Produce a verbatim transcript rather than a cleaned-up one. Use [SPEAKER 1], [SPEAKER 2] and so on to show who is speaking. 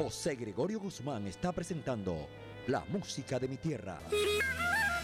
[SPEAKER 1] José Gregorio Guzmán está presentando La Música de mi Tierra.